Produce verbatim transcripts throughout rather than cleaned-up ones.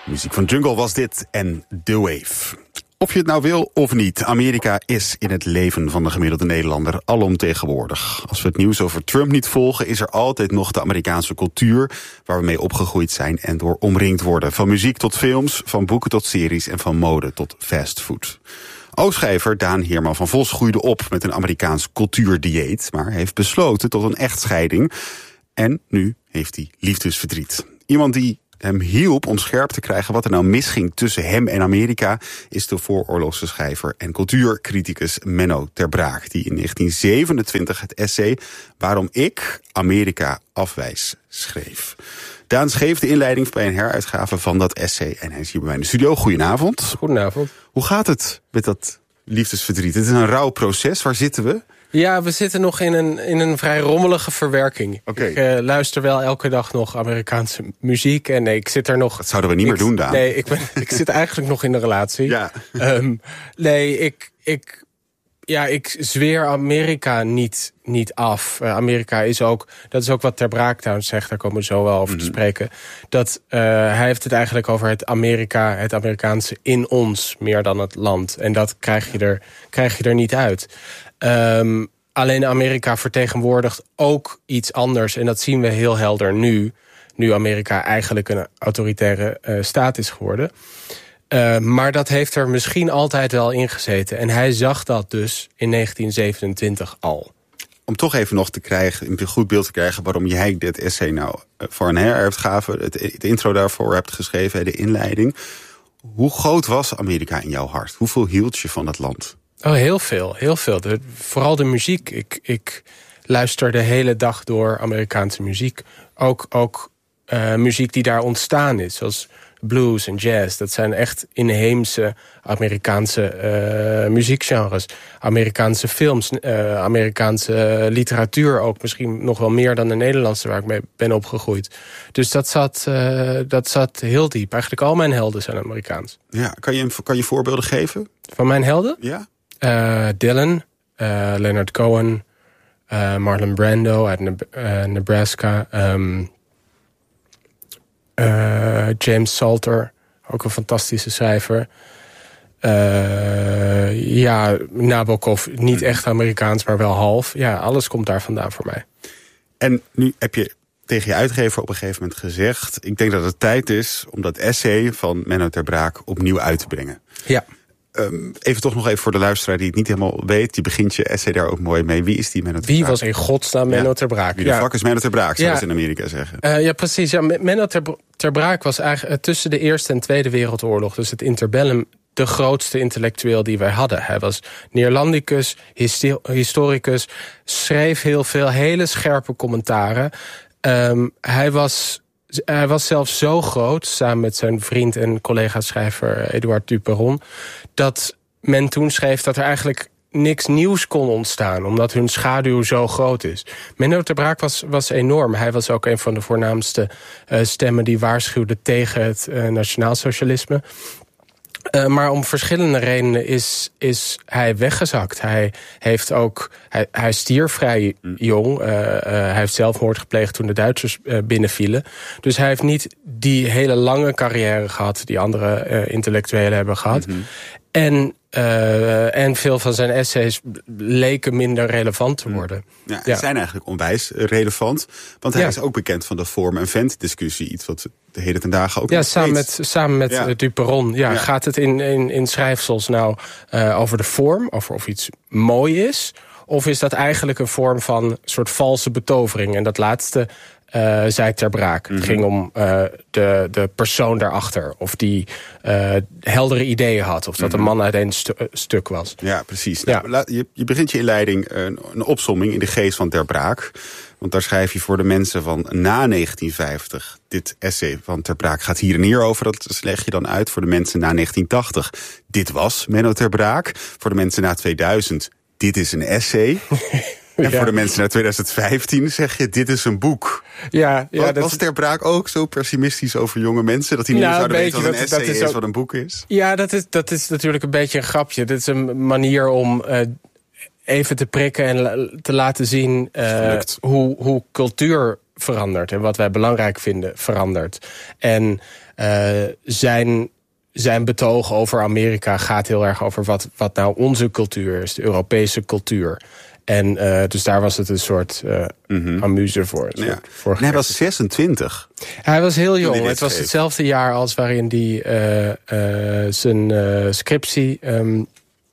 Muziek van Jungle was dit en The Wave. Of je het nou wil of niet, Amerika is in het leven van de gemiddelde Nederlander alomtegenwoordig. Als we het nieuws over Trump niet volgen, is er altijd nog de Amerikaanse cultuur waar we mee opgegroeid zijn en door omringd worden. Van muziek tot films, van boeken tot series en van mode tot fastfood. Oogschrijver Daan Heerman van Vos groeide op met een Amerikaans cultuurdieet, maar heeft besloten tot een echtscheiding. En nu heeft hij liefdesverdriet. Iemand die hem hielp om scherp te krijgen wat er nou misging tussen hem en Amerika, is de vooroorlogse schrijver en cultuurcriticus Menno ter Braak, die in negentien zevenentwintig het essay Waarom ik Amerika afwijs schreef. Daan schreef de inleiding bij een heruitgave van dat essay en hij is hier bij mij in de studio. Goedenavond. Goedenavond. Hoe gaat het met dat liefdesverdriet? Het is een rauw proces. Waar zitten we? Ja, we zitten nog in een, in een vrij rommelige verwerking. Okay. Ik uh, luister wel elke dag nog Amerikaanse muziek. En nee, ik zit er nog... Dat zouden we niet ik, meer doen, Daan. Nee, ik, ben, ik zit eigenlijk nog in de relatie. Ja. Um, nee, ik, ik, ja, ik zweer Amerika niet, niet af. Uh, Amerika is ook... Dat is ook wat Ter Braak trouwens zegt, daar komen we zo wel over mm-hmm. te spreken. Dat uh, hij heeft het eigenlijk over het Amerika, het Amerikaanse in ons, meer dan het land. En dat krijg je er, krijg je er niet uit. Um, alleen Amerika vertegenwoordigt ook iets anders. En dat zien we heel helder nu. Nu Amerika eigenlijk een autoritaire uh, staat is geworden. Uh, maar dat heeft er misschien altijd wel in gezeten. En hij zag dat dus in negentien zevenentwintig al. Om toch even nog te krijgen, een goed beeld te krijgen waarom jij dit essay nou voor een heruitgave, het, het intro daarvoor hebt geschreven, de inleiding. Hoe groot was Amerika in jouw hart? Hoeveel hield je van het land? Oh, heel veel, heel veel. De, vooral de muziek. Ik, ik luister de hele dag door Amerikaanse muziek. Ook, ook uh, muziek die daar ontstaan is, zoals blues en jazz. Dat zijn echt inheemse Amerikaanse uh, muziekgenres. Amerikaanse films, uh, Amerikaanse literatuur ook. Misschien nog wel meer dan de Nederlandse waar ik mee ben opgegroeid. Dus dat zat, uh, dat zat heel diep. Eigenlijk al mijn helden zijn Amerikaans. Ja, kan je, kan je voorbeelden geven? Van mijn helden? Ja. Uh, Dylan, uh, Leonard Cohen, uh, Marlon Brando uit ne- uh, Nebraska, um, uh, James Salter, ook een fantastische schrijver. Uh, ja, Nabokov, niet echt Amerikaans, maar wel half. Ja, alles komt daar vandaan voor mij. En nu heb je tegen je uitgever op een gegeven moment gezegd, ik denk dat het tijd is om dat essay van Menno ter Braak opnieuw uit te brengen. Ja. Um, even toch nog even voor de luisteraar die het niet helemaal weet. Die begint je essay daar ook mooi mee. Wie is die Menno ter Braak? Wie was in godsnaam Menno ja. ter Braak? Wie de ja. fuck is Menno ter Braak, zouden ja. ze in Amerika zeggen. Uh, ja, precies. Ja, Menno ter, ter Braak was eigenlijk uh, tussen de Eerste en Tweede Wereldoorlog, dus het interbellum, de grootste intellectueel die wij hadden. Hij was Neerlandicus, historicus, schreef heel veel, hele scherpe commentaren. Um, hij was... Hij was zelfs zo groot, samen met zijn vriend en collega-schrijver Eduard Duperron, dat men toen schreef dat er eigenlijk niks nieuws kon ontstaan, omdat hun schaduw zo groot is. Menno ter Braak was, was enorm. Hij was ook een van de voornaamste uh, stemmen die waarschuwden tegen het uh, nationaalsocialisme. Uh, maar om verschillende redenen is, is hij weggezakt. Hij heeft ook, hij, hij stierf vrij jong. Uh, uh, hij heeft zelfmoord gepleegd toen de Duitsers uh, binnenvielen. Dus hij heeft niet die hele lange carrière gehad die andere uh, intellectuelen hebben gehad. Mm-hmm. En, uh, en veel van zijn essays leken minder relevant te worden. Ja, ja. Ze zijn eigenlijk onwijs relevant. Want hij ja. is ook bekend van de vorm- en vent-discussie. Iets wat de hele ten dagen ook ja, nog samen steeds... met, samen met ja. Duperron. Ja, ja. Gaat het in, in, in schrijfsels nou uh, over de vorm? Over of iets mooi is? Of is dat eigenlijk een vorm van soort valse betovering? En dat laatste uh, zei Ter Braak. Mm-hmm. Het ging om uh, de, de persoon daarachter. Of die uh, heldere ideeën had. Of dat mm-hmm. een man uit één stu- stuk was. Ja, precies. Ja. Nou, je, je begint je inleiding een, een opsomming in de geest van Ter Braak. Want daar schrijf je voor de mensen van na negentien vijftig... dit essay van Ter Braak gaat hier en hier over. Dat leg je dan uit voor de mensen na negentien tachtig. Dit was Menno ter Braak. Voor de mensen na tweeduizend... dit is een essay. En ja. voor de mensen na twintig vijftien zeg je, dit is een boek. Ja, ja, was, dat was Ter Braak ook zo pessimistisch over jonge mensen? Dat hij niet nou, zouden weten wat een dat, essay dat is, is, ook, wat een boek is? Ja, dat is, dat is natuurlijk een beetje een grapje. Dit is een manier om uh, even te prikken en te laten zien uh, hoe, hoe cultuur verandert en wat wij belangrijk vinden verandert. En uh, zijn, zijn betoog over Amerika gaat heel erg over wat, wat nou onze cultuur is, de Europese cultuur. En uh, dus daar was het een soort uh, mm-hmm. amuse voor. Ja. Soort, voor hij was zesentwintig. Hij was heel jong. Het was schreef. hetzelfde jaar als waarin hij uh, uh, zijn uh, scriptie um,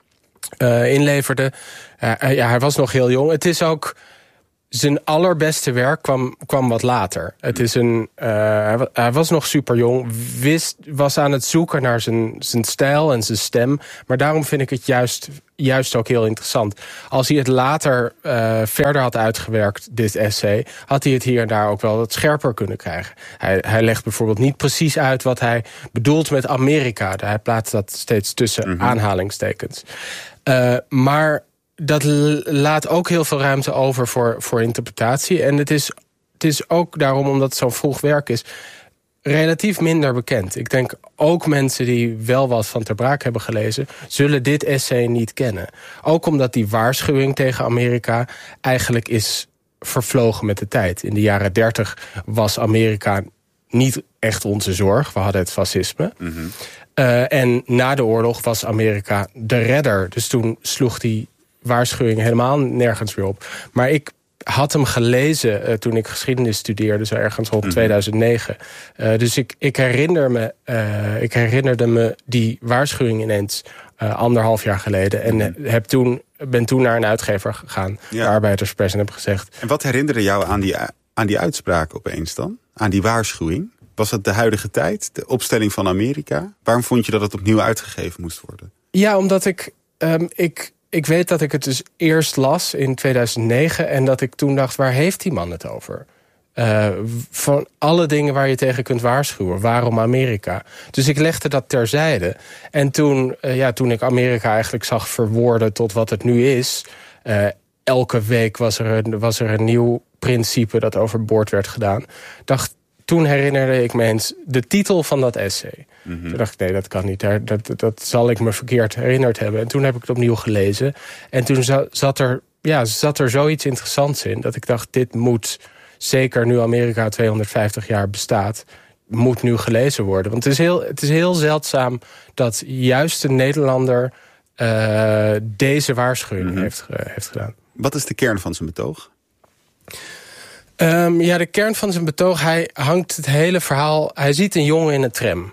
uh, inleverde. Uh, uh, ja, hij was nog heel jong. Het is ook... Zijn allerbeste werk kwam, kwam wat later. Het is een, uh, hij, hij was nog super jong, wist, was aan het zoeken naar zijn, zijn stijl en zijn stem. Maar daarom vind ik het juist, juist ook heel interessant. Als hij het later uh, verder had uitgewerkt, dit essay, had hij het hier en daar ook wel wat scherper kunnen krijgen. Hij, hij legt bijvoorbeeld niet precies uit wat hij bedoelt met Amerika. Hij plaatst dat steeds tussen mm-hmm. aanhalingstekens. Uh, maar... Dat laat ook heel veel ruimte over voor, voor interpretatie. En het is, het is ook daarom, omdat het zo'n vroeg werk is, relatief minder bekend. Ik denk ook mensen die wel wat van Ter Braak hebben gelezen, zullen dit essay niet kennen. Ook omdat die waarschuwing tegen Amerika eigenlijk is vervlogen met de tijd. In de jaren dertig was Amerika niet echt onze zorg. We hadden het fascisme. Mm-hmm. Uh, en na de oorlog was Amerika de redder. Dus toen sloeg die waarschuwing helemaal nergens weer op. Maar ik had hem gelezen uh, toen ik geschiedenis studeerde, zo ergens rond mm-hmm. tweeduizend negen. Uh, dus ik, ik, herinner me, uh, ik herinnerde me die waarschuwing ineens uh, anderhalf jaar geleden. En mm-hmm. heb toen, ben toen naar een uitgever gegaan, ja. de Arbeiderspers, en heb gezegd... En wat herinnerde jou aan die, aan die uitspraak opeens dan? Aan die waarschuwing? Was het de huidige tijd? De opstelling van Amerika? Waarom vond je dat het opnieuw uitgegeven moest worden? Ja, omdat ik... Um, ik Ik weet dat ik het dus eerst las in tweeduizend negen... en dat ik toen dacht, waar heeft die man het over? Uh, van alle dingen waar je tegen kunt waarschuwen. Waarom Amerika? Dus ik legde dat terzijde. En toen, uh, ja, toen ik Amerika eigenlijk zag verwoorden tot wat het nu is... Uh, elke week was er, een, was er een nieuw principe dat overboord werd gedaan. Dacht, toen herinnerde ik me eens de titel van dat essay. Mm-hmm. Toen dacht ik, nee, dat kan niet. Dat, dat, dat zal ik me verkeerd herinnerd hebben. En toen heb ik het opnieuw gelezen. En toen zat er, ja, zat er zoiets interessants in, dat ik dacht, dit moet, zeker nu Amerika tweehonderdvijftig jaar bestaat, moet nu gelezen worden. Want het is heel, het is heel zeldzaam dat juist een Nederlander uh, deze waarschuwing mm-hmm. heeft, uh, heeft gedaan. Wat is de kern van zijn betoog? Um, ja, de kern van zijn betoog, hij hangt het hele verhaal... Hij ziet een jongen in een tram.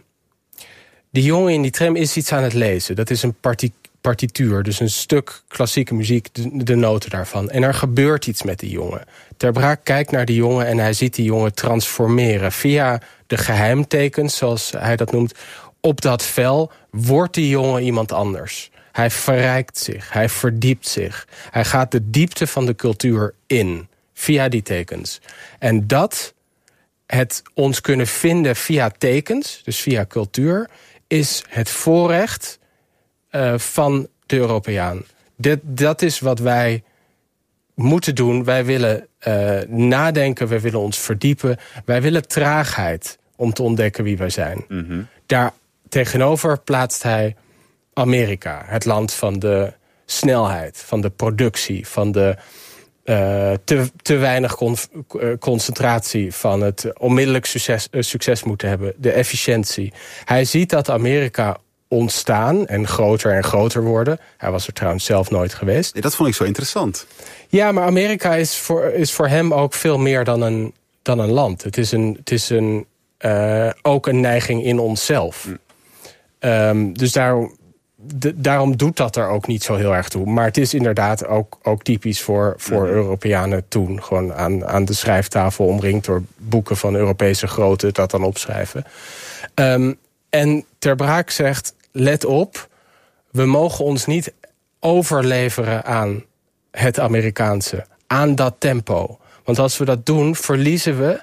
Die jongen in die tram is iets aan het lezen. Dat is een parti- partituur, dus een stuk klassieke muziek, de, de noten daarvan. En er gebeurt iets met die jongen. Ter Braak kijkt naar die jongen en hij ziet die jongen transformeren. Via de geheimtekens, zoals hij dat noemt, op dat vel wordt die jongen iemand anders. Hij verrijkt zich, hij verdiept zich. Hij gaat de diepte van de cultuur in, via die tekens. En dat, het ons kunnen vinden via tekens, dus via cultuur, is het voorrecht uh, van de Europeaan. Dit, dat is wat wij moeten doen. Wij willen uh, nadenken, wij willen ons verdiepen. Wij willen traagheid om te ontdekken wie wij zijn. Mm-hmm. Daar tegenover plaatst hij Amerika, het land van de snelheid, van de productie, van de uh, te, te weinig con- concentratie, van het onmiddellijk succes, uh, succes moeten hebben, de efficiëntie. Hij ziet dat Amerika ontstaan en groter en groter worden. Hij was er trouwens zelf nooit geweest. Nee, dat vond ik zo interessant. Ja, maar Amerika is voor, is voor hem ook veel meer dan een, dan een land. Het is, een, het is een, uh, ook een neiging in onszelf. Mm. Um, dus daarom, de, daarom doet dat er ook niet zo heel erg toe. Maar het is inderdaad ook, ook typisch voor, voor mm-hmm. Europeanen toen. Gewoon aan, aan de schrijftafel omringd door boeken van Europese grootte dat dan opschrijven. Um, en Ter Braak zegt, let op, we mogen ons niet overleveren aan het Amerikaanse, aan dat tempo. Want als we dat doen, verliezen we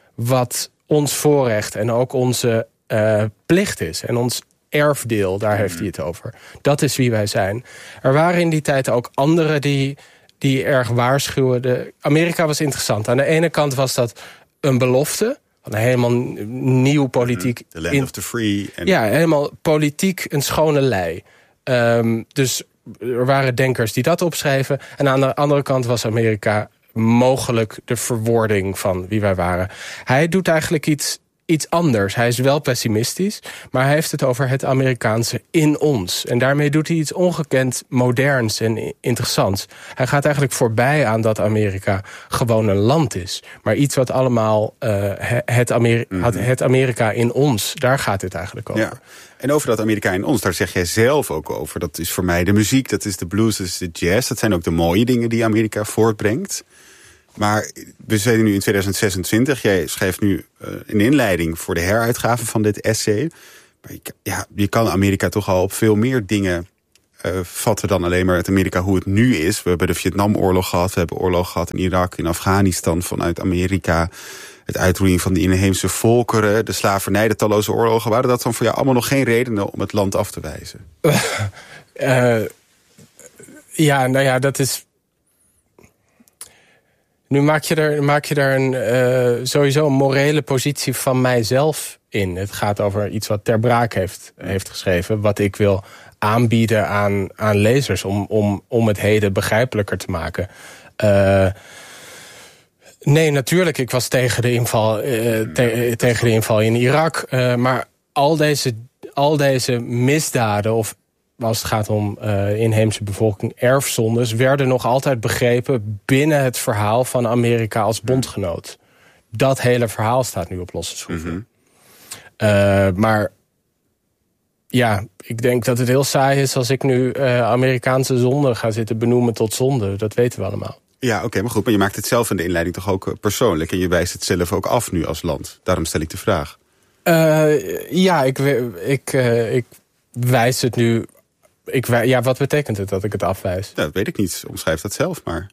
wat ons voorrecht en ook onze uh, plicht is. En ons erfdeel, daar heeft hij het over. Dat is wie wij zijn. Er waren in die tijd ook anderen die, die erg waarschuwen. De, Amerika was interessant. Aan de ene kant was dat een belofte, een helemaal nieuw politiek... The land in, of the free. And... Ja, helemaal politiek een schone lei. Um, dus er waren denkers die dat opschreven. En aan de andere kant was Amerika mogelijk de verwoording van wie wij waren. Hij doet eigenlijk iets, iets anders. Hij is wel pessimistisch, maar hij heeft het over het Amerikaanse in ons. En daarmee doet hij iets ongekend moderns en interessants. Hij gaat eigenlijk voorbij aan dat Amerika gewoon een land is. Maar iets wat allemaal uh, het, Ameri- mm-hmm. het Amerika in ons, daar gaat het eigenlijk over. Ja. En over dat Amerika in ons, daar zeg jij zelf ook over. Dat is voor mij de muziek, dat is de blues, dat is de jazz. Dat zijn ook de mooie dingen die Amerika voortbrengt. Maar we zijn nu in tweeduizend zesentwintig. Jij schrijft nu uh, een inleiding voor de heruitgave van dit essay. Maar je, ja, je kan Amerika toch al op veel meer dingen uh, vatten dan alleen maar het Amerika hoe het nu is. We hebben de Vietnamoorlog gehad, we hebben oorlog gehad in Irak, in Afghanistan vanuit Amerika. Het uitroeien van de inheemse volkeren, de slavernij, de talloze oorlogen. Waren dat dan voor jou allemaal nog geen redenen om het land af te wijzen? Uh, ja, nou ja, dat is... Nu maak je er, maak je er een, uh, sowieso een morele positie van mijzelf in. Het gaat over iets wat Ter Braak heeft, heeft geschreven. Wat ik wil aanbieden aan, aan lezers om, om, om het heden begrijpelijker te maken. Uh, nee, natuurlijk, ik was tegen de inval, uh, te, tegen de inval in Irak. Uh, maar al deze, al deze misdaden, of als het gaat om uh, inheemse bevolking, erfzondes, werden nog altijd begrepen binnen het verhaal van Amerika als bondgenoot. Dat hele verhaal staat nu op losse schroeven. Mm-hmm. Uh, maar ja, ik denk dat het heel saai is als ik nu uh, Amerikaanse zonde ga zitten benoemen tot zonde. Dat weten we allemaal. Ja, oké, okay, maar goed, maar je maakt het zelf in de inleiding toch ook persoonlijk. En je wijst het zelf ook af nu als land. Daarom stel ik de vraag. Uh, ja, ik, ik, uh, ik wijs het nu... Ik, ja, wat betekent het dat ik het afwijs? Ja, dat weet ik niet. Omschrijf dat zelf maar.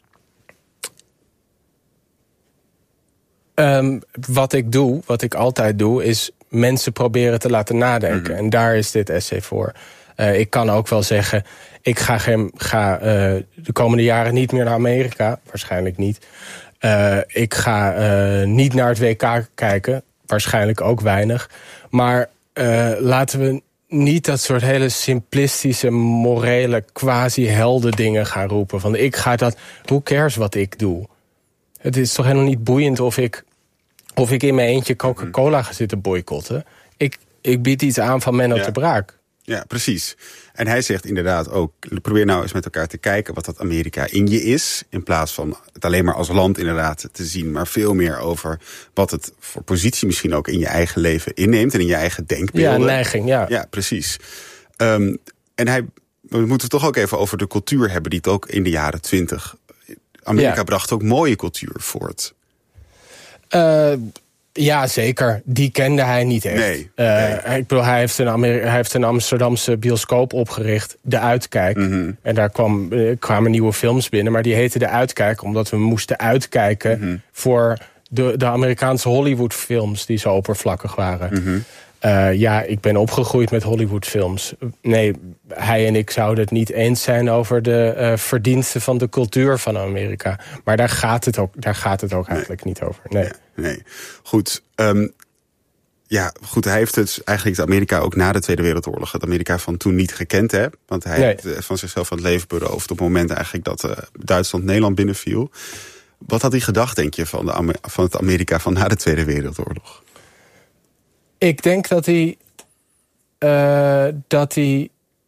Um, wat ik doe, wat ik altijd doe, is mensen proberen te laten nadenken. Mm-hmm. En daar is dit essay voor. Uh, ik kan ook wel zeggen, ik ga, geen, ga uh, de komende jaren niet meer naar Amerika. Waarschijnlijk niet. Uh, ik ga uh, niet naar het W K kijken. Waarschijnlijk ook weinig. Maar uh, laten we niet dat soort hele simplistische, morele, quasi-helden dingen gaan roepen. Van ik ga dat, who cares wat ik doe? Het is toch helemaal niet boeiend of ik, of ik in mijn eentje Coca-Cola ga zitten boycotten. Ik, ik bied iets aan van Menno ja. Ter Braak. Ja, precies. En hij zegt inderdaad ook, probeer nou eens met elkaar te kijken wat dat Amerika in je is. In plaats van het alleen maar als land inderdaad te zien, maar veel meer over wat het voor positie misschien ook in je eigen leven inneemt en in je eigen denkbeelden. Ja, neiging, ja. Ja, precies. Um, en hij, we moeten het toch ook even over de cultuur hebben die het ook in de jaren twintig. Amerika ja. bracht ook mooie cultuur voort. Uh, Ja, zeker. Die kende hij niet echt. Nee, uh, nee. Ik bedoel, hij heeft, een Amer- hij heeft een Amsterdamse bioscoop opgericht, De Uitkijk. Mm-hmm. En daar kwam, uh, kwamen nieuwe films binnen, maar die heette De Uitkijk omdat we moesten uitkijken mm-hmm. voor de, de Amerikaanse Hollywoodfilms die zo oppervlakkig waren. Mm-hmm. Uh, ja, ik ben opgegroeid met Hollywoodfilms. Nee, hij en ik zouden het niet eens zijn over de uh, verdiensten van de cultuur van Amerika. Maar daar gaat het ook, daar gaat het ook nee. eigenlijk niet over. Nee, ja, nee. Goed. Um, ja, goed. Hij heeft het eigenlijk het Amerika ook na de Tweede Wereldoorlog, het Amerika van toen niet gekend, hè? Want hij nee. heeft van zichzelf van het leven beroofd op het moment eigenlijk dat uh, Duitsland Nederland binnenviel. Wat had hij gedacht, denk je, van, de, van het Amerika van na de Tweede Wereldoorlog? Ik denk dat hij, uh, dat hij,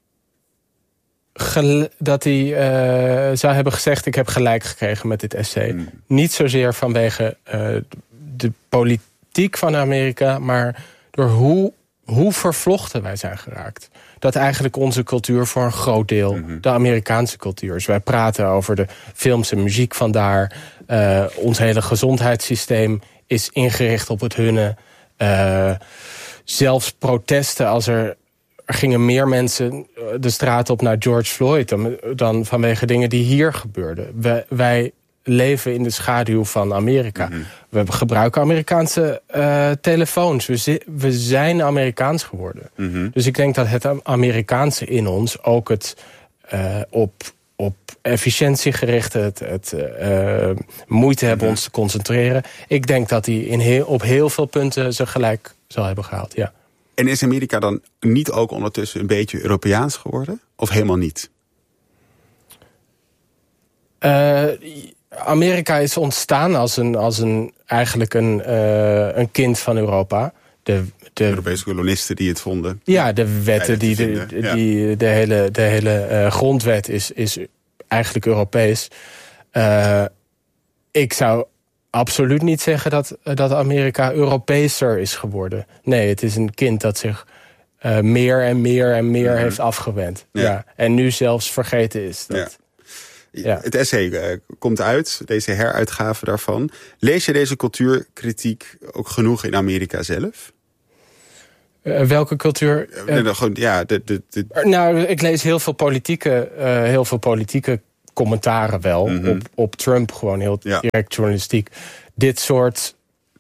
gel- dat hij uh, zou hebben gezegd, ik heb gelijk gekregen met dit essay. Mm. Niet zozeer vanwege uh, de politiek van Amerika, maar door hoe, hoe vervlochten wij zijn geraakt. Dat eigenlijk onze cultuur voor een groot deel mm-hmm. de Amerikaanse cultuur is. Wij praten over de films en muziek vandaar. Uh, ons hele gezondheidssysteem is ingericht op het hunne. Uh, zelfs protesten, als er, er gingen meer mensen de straat op naar George Floyd dan, dan vanwege dingen die hier gebeurden. Wij, wij leven in de schaduw van Amerika. Mm-hmm. We gebruiken Amerikaanse uh, telefoons. We, zi- we zijn Amerikaans geworden. Mm-hmm. Dus ik denk dat het Amerikaanse in ons ook het uh, op... op efficiëntie gericht, het, het uh, moeite hebben ons te concentreren. Ik denk dat hij in heel, op heel veel punten zijn gelijk zal hebben gehaald, ja. En is Amerika dan niet ook ondertussen een beetje Europeaans geworden? Of helemaal niet? Uh, Amerika is ontstaan als een, als een eigenlijk een, uh, een kind van Europa. De, de Europese kolonisten die het vonden. Ja, de wetten, die, de, ja. die, de hele, de hele uh, grondwet is, is eigenlijk Europees. Uh, ik zou absoluut niet zeggen dat, dat Amerika Europeeser is geworden. Nee, het is een kind dat zich uh, meer en meer en meer mm-hmm. heeft afgewend. Ja. Ja. En nu zelfs vergeten is. Dat, ja. Ja. Het essay uh, komt uit, deze heruitgave daarvan. Lees je deze cultuurkritiek ook genoeg in Amerika zelf? Uh, welke cultuur? Uh, uh, gewoon, ja, de, de, de... Nou, ik lees heel veel politieke, uh, heel veel politieke commentaren wel. Mm-hmm. op, op Trump, gewoon heel ja. direct journalistiek. Dit soort,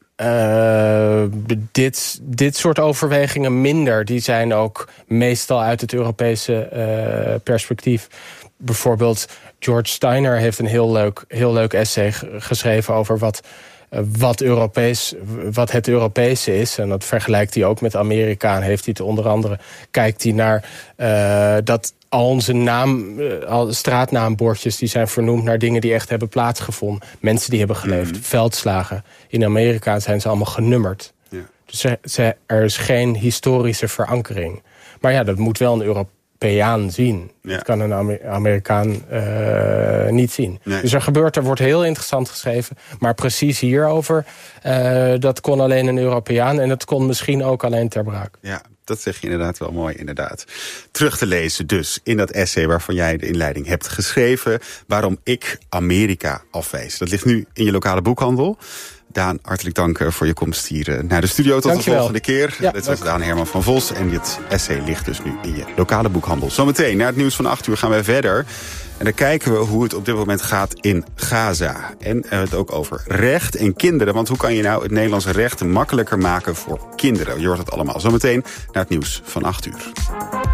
uh, dit, dit soort overwegingen minder. Die zijn ook meestal uit het Europese uh, perspectief. Bijvoorbeeld George Steiner heeft een heel leuk, heel leuk essay geschreven over wat, wat, Europees, wat het Europese is. En dat vergelijkt hij ook met Amerika. En heeft hij het onder andere, kijkt hij naar uh, dat al onze naam, al straatnaambordjes die zijn vernoemd naar dingen die echt hebben plaatsgevonden. Mensen die hebben geleefd, mm-hmm. veldslagen. In Amerika zijn ze allemaal genummerd. Ja. Dus er, ze, er is geen historische verankering. Maar ja, dat moet wel een Europeaan zien. Ja. Dat kan een Amerikaan uh, niet zien. Nee. Dus er gebeurt, er wordt heel interessant geschreven. Maar precies hierover, uh, dat kon alleen een Europeaan. En dat kon misschien ook alleen Ter Braak. Ja, dat zeg je inderdaad wel mooi, inderdaad. Terug te lezen dus in dat essay waarvan jij de inleiding hebt geschreven. Waarom ik Amerika afwijs. Dat ligt nu in je lokale boekhandel. Daan, hartelijk dank voor je komst hier naar de studio. Tot Dankjewel. De volgende keer. Ja, dit was Daan Herman van Vos. En dit essay ligt dus nu in je lokale boekhandel. Zometeen, na het nieuws van acht uur, gaan wij verder. En dan kijken we hoe het op dit moment gaat in Gaza. En het ook over recht en kinderen. Want hoe kan je nou het Nederlandse recht makkelijker maken voor kinderen? Je hoort het allemaal zometeen na het nieuws van acht uur.